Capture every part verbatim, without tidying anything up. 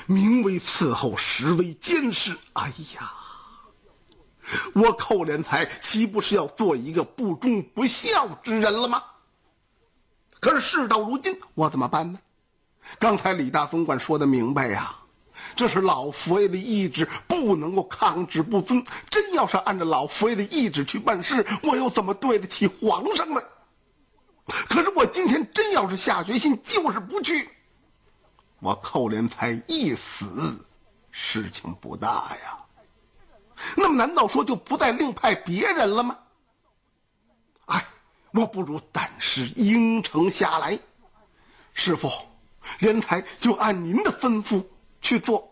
名为伺候，实为监视。哎呀，我寇连才岂不是要做一个不忠不孝之人了吗？可是事到如今，我怎么办呢？刚才李大总管说的明白呀，这是老佛爷的意志，不能够抗旨不遵。真要是按照老佛爷的意志去办事，我又怎么对得起皇上呢？可是我今天真要是下决心，就是不去，我寇连才一死，事情不大呀。那么难道说就不再另派别人了吗？哎，我不如暂时应承下来。师父，连才就按您的吩咐去做。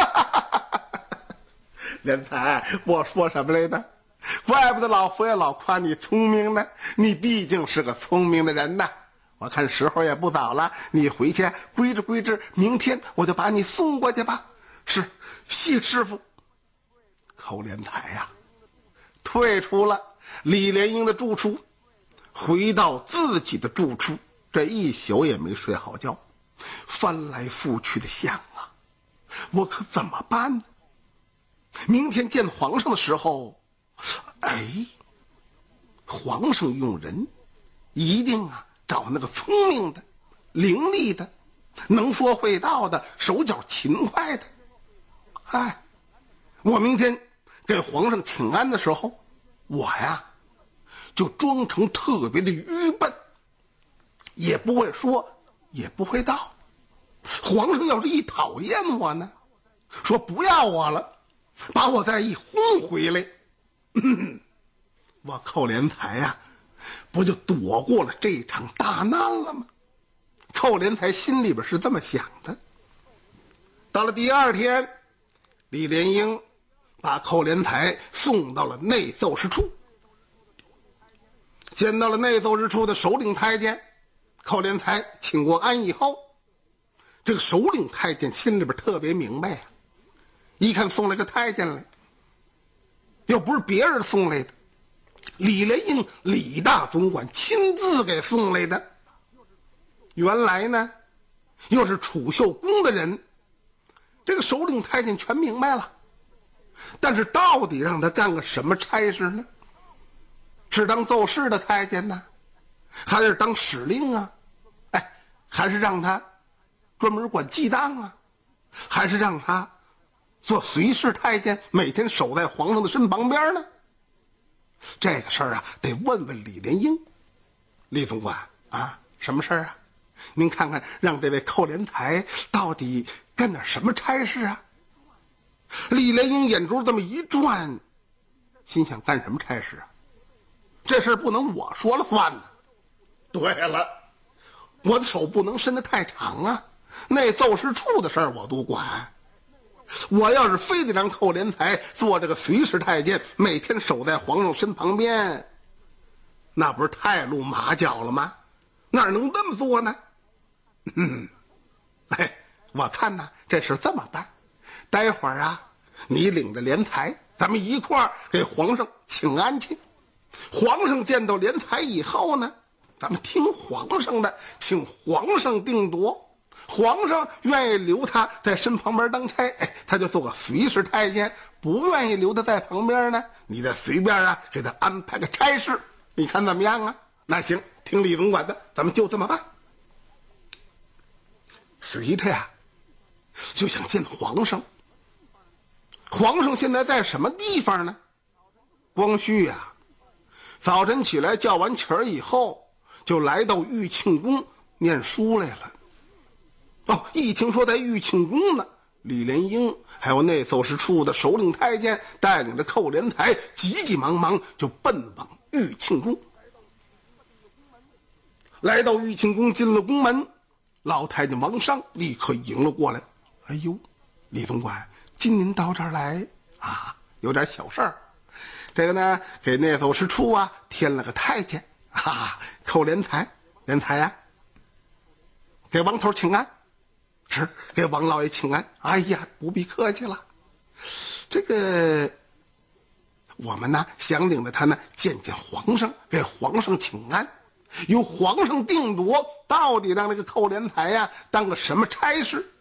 连才，我说什么来着？怪不得老佛爷老夸你聪明呢，你毕竟是个聪明的人呐。我看时候也不早了，你回去归置归置，明天我就把你送过去吧。是，谢师傅。寇连才呀、啊，退出了李莲英的住处，回到自己的住处，这一宿也没睡好觉，翻来覆去的想啊，我可怎么办呢？明天见皇上的时候，哎，皇上用人一定啊找那个聪明的、伶俐的、能说会道的、手脚勤快的。哎，我明天给皇上请安的时候，我呀就装成特别的愚笨，也不会说，也不会道。皇上要是一讨厌我呢，说不要我了，把我再一轰回来，嗯、我寇连才呀、啊，不就躲过了这场大难了吗？寇连才心里边是这么想的。到了第二天，李莲英把寇连才送到了内奏事处，见到了内奏事处的首领太监，寇连才请过安以后，这个首领太监心里边特别明白啊，一看送来个太监来，又不是别人送来的，李莲英李大总管亲自给送来的。原来呢又是储秀宫的人，这个首领太监全明白了，但是到底让他干个什么差事呢？是当奏事的太监呢，还是当使令啊？哎，还是让他专门管记当啊？还是让他做随侍太监，每天守在皇上的身旁边呢？这个事儿啊，得问问李莲英。李总管啊，什么事儿啊？您看看，让这位寇连才到底干点什么差事啊？李莲英眼珠这么一转，心想干什么差事啊？这事儿不能我说了算的。对了，我的手不能伸得太长啊，那奏事处的事儿我都管。我要是非得让寇连才做这个随侍太监，每天守在皇上身旁边，那不是太露马脚了吗？哪能这么做呢？嗯，哎，我看呢，这事这么办，待会儿啊，你领着连才，咱们一块儿给皇上请安去。皇上见到连才以后呢，咱们听皇上的，请皇上定夺。皇上愿意留他在身旁边当差，哎，他就做个随侍太监；不愿意留他在旁边呢，你再随便啊给他安排个差事，你看怎么样啊？那行，听李总管的，咱们就这么办。随着呀，就想见皇上。皇上现在在什么地方呢？光绪呀，早晨起来叫完旗儿以后，就来到玉庆宫念书来了。哦，一听说在玉庆宫呢，李莲英还有内奏事处的首领太监带领着寇连才急急忙忙就奔往玉庆宫。来到玉庆宫，进了宫门，老太监王商立刻迎了过来。哎呦，李总管，今您到这儿来啊，有点小事儿。这个呢，给内奏事处啊添了个太监啊，寇连才，连才呀，给王头请安。是，给王老爷请安。哎呀，不必客气了。这个我们呢想领着他呢见见皇上，给皇上请安，由皇上定夺，到底让这个寇连才呀当个什么差事。